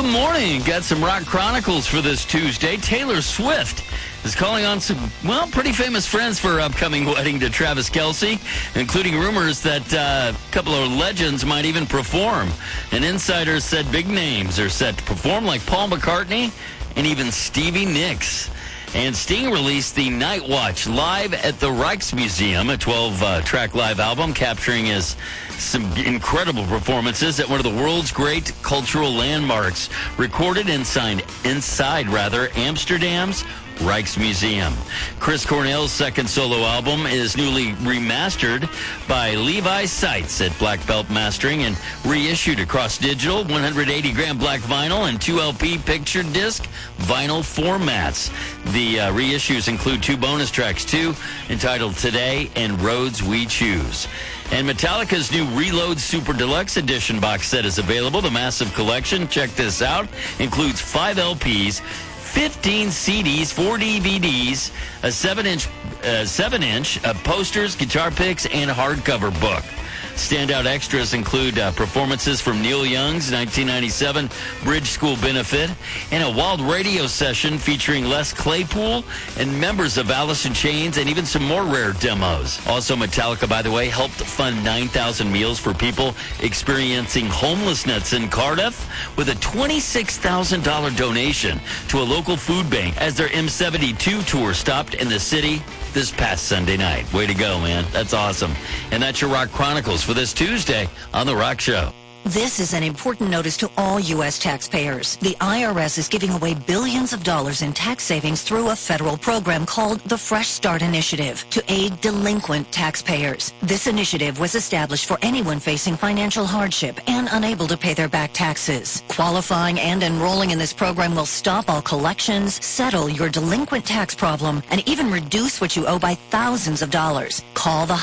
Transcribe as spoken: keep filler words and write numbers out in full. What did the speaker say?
Good morning. Got some Rock Chronicles for this Tuesday. Taylor Swift is calling on some, well, pretty famous friends for her upcoming wedding to Travis Kelce, including rumors that uh, a couple of legends might even perform. An insider said big names are set to perform, like Paul McCartney and even Stevie Nicks. And Sting released the Night Watch live at the Rijksmuseum, a twelve-track live album capturing his some incredible performances at one of the world's great cultural landmarks, recorded inside, inside rather, Amsterdam's Rijksmuseum. Chris Cornell's second solo album is newly remastered by Levi Seitz at Black Belt Mastering and reissued across digital, one hundred eighty gram black vinyl, and two L P picture disc vinyl formats. The uh, reissues include two bonus tracks, too, entitled Today and Roads We Choose. And Metallica's new Reload Super Deluxe Edition box set is available. The massive collection, check this out, includes five L Ps, fifteen C Ds, four D V Ds, a seven-inch uh, seven-inch uh, posters, guitar picks, and a hardcover book. Standout extras include uh, performances from Neil Young's nineteen ninety-seven Bridge School benefit and a wild radio session featuring Les Claypool and members of Alice in Chains, and even some more rare demos. Also, Metallica, by the way, helped fund nine thousand meals for people experiencing homelessness in Cardiff with a twenty-six thousand dollars donation to a local food bank as their M seventy-two tour stopped in the city this past Sunday night. Way to go, man. That's awesome. And that's your Rock Chronicles for this Tuesday on The Rock Show. This is an important notice to all U S taxpayers. The I R S is giving away billions of dollars in tax savings through a federal program called the Fresh Start Initiative to aid delinquent taxpayers. This initiative was established for anyone facing financial hardship and unable to pay their back taxes. Qualifying and enrolling in this program will stop all collections, settle your delinquent tax problem, and even reduce what you owe by thousands of dollars. Call the